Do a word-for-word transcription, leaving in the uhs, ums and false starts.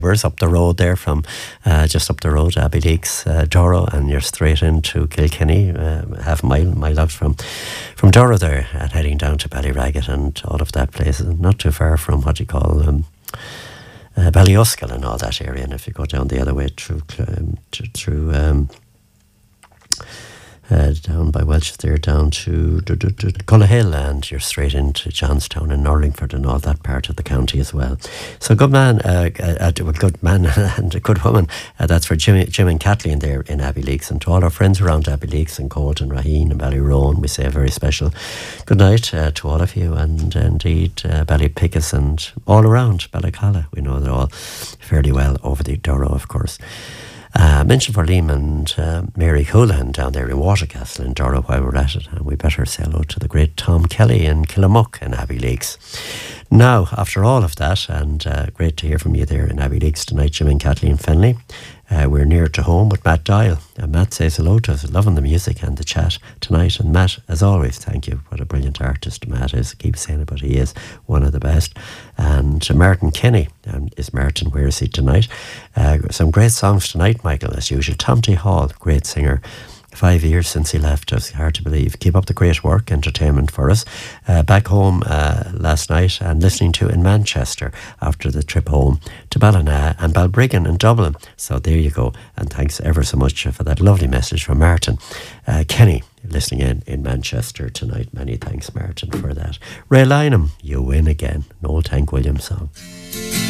Where's up the road there from uh, just up the road, Abbey Leaks, uh, Doro, and you're straight into Kilkenny, uh, half a mile, mile out from from Doro there, and heading down to Ballyraggett and all of that place. Not too far from what you call um, uh, Ballyuskal and all that area. And if you go down the other way through um, through um, Uh, down by Welsh there, down to Cullahill, and you're straight into Johnstown and Norlingford and all that part of the county as well. So good man, uh, uh, a good man and a good woman. Uh, that's for Jim, Jim and Kathleen there in Abbey Leaks, and to all our friends around Abbey Leaks and Colt and Raheen and Ballyroan, we say a very special good night uh, to all of you, and uh, indeed uh, Ballypickus and all around Ballacalla. We know they're all fairly well over the Doro, of course. Uh, mention for Liam and uh, Mary Houlihan down there in Watercastle in Doro while we're at it, and we better say hello to the great Tom Kelly in Killamuck in Abbey Leaks. Now, after all of that, and uh, great to hear from you there in Abbey Leaks tonight, Jim and Kathleen Fenley. Uh, we're near to home with Matt Dial. And Matt says hello to us, loving the music and the chat tonight. And Matt, as always, thank you. What a brilliant artist Matt is. I keep saying it, but he is one of the best. And uh, Martin Kenny, um, is Martin, where is he tonight? Uh, some great songs tonight, Michael, as usual. Tom T. Hall, great singer. Five years since he left us, hard to believe. Keep up the great work, entertainment for us. Uh, back home uh, last night and listening to in Manchester after the trip home to Ballina and Balbriggan in Dublin. So there you go. And thanks ever so much for that lovely message from Martin. Uh, Kenny, listening in in Manchester tonight. Many thanks, Martin, for that. Ray Lynham, you win again. An old Hank Williams song.